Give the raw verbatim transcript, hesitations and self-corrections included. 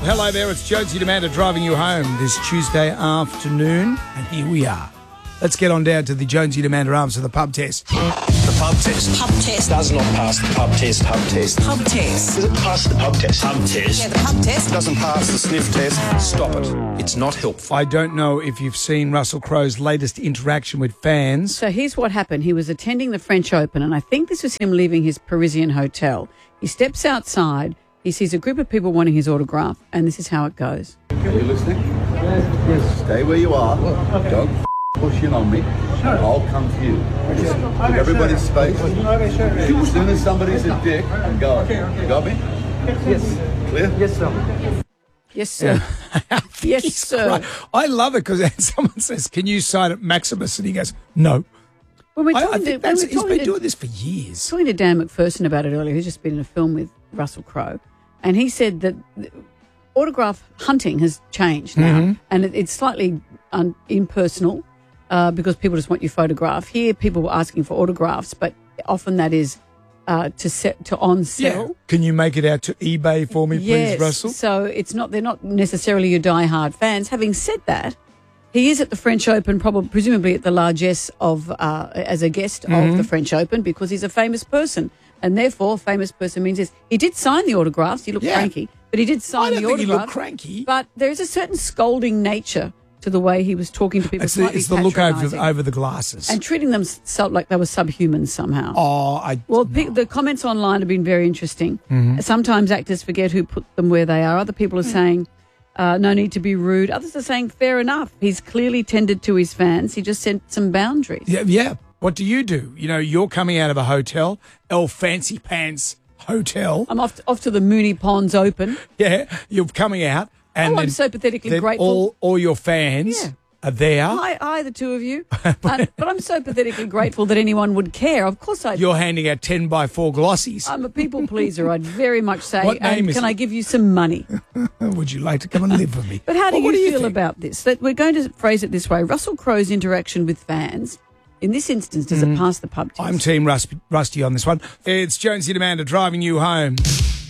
Hello there, it's Jonesy Amanda driving you home this Tuesday afternoon, and here we are. Let's get on down to the Jonesy Amanda Arms for the pub test. The pub test. Pub test. Does not pass the pub test. Pub test. Pub test. Does it pass the pub test? Pub test. Yeah, the pub test. Doesn't pass the sniff test. Stop it. It's not helpful. I don't know if you've seen Russell Crowe's latest interaction with fans. So here's what happened. He was attending the French Open, and I think this was him leaving his Parisian hotel. He steps outside, he sees a group of people wanting his autograph, and this is how it goes. Are you listening? Yes. Stay where you are. Don't f- push in on me. I'll come to you. Just give everybody space. As soon as somebody's a dick, go. You got me? Yes. Clear? Yes, sir. Yes, sir. Yes, sir. Right. I love it because someone says, can you sign at Maximus? And he goes, no. When we're I, talking I to, think when that's, we're he's talking been to, doing this for years. talking to Dan McPherson about it earlier, who's just been in a film with Russell Crowe, and he said that autograph hunting has changed now, Mm-hmm. and it, it's slightly un, impersonal uh, because people just want your photograph. Here, people were asking for autographs, but often that is uh, to set to on sell. Yeah. Can you make it out to eBay for me, Yes, please, Russell? so it's not they're not necessarily your die-hard fans. Having said that, he is at the French Open, probably presumably at the largesse of uh, as a guest Mm-hmm. of the French Open because he's a famous person, and therefore famous person means this. He did sign the autographs. He looked Yeah. cranky, but he did sign I don't the think he autograph. looked cranky. But there is a certain scolding nature to the way he was talking to people. It's the, slightly it's the look over, patronising, over the glasses. and treating them so, like they were subhuman somehow. oh, I Well, pe- the comments online have been very interesting. Mm-hmm. Sometimes actors forget who put them where they are. Other people are saying, uh, no need to be rude. Others are saying, fair enough. He's clearly tended to his fans. He just set some boundaries. Yeah, yeah. What do you do? You know, you're coming out of a hotel, El Fancy Pants Hotel. I'm off to, off to the Mooney Ponds Open. Yeah, you're coming out, and Oh, I'm then, so pathetically then grateful. all all your fans Yeah. are there. Hi, hi, the two of you. and, but I'm so pathetically grateful that anyone would care. Of course I do. You're handing out ten by four glossies. I'm a people pleaser. I'd very much say, What name and is can it? I give you some money? Would you like to come and live with me? But how do Well, you what feel think? about this? That we're going to phrase it this way. Russell Crowe's interaction with fans, in this instance, does it pass the pub test? I'm Team Rust, Rusty on this one. It's Jonesy and Amanda driving you home.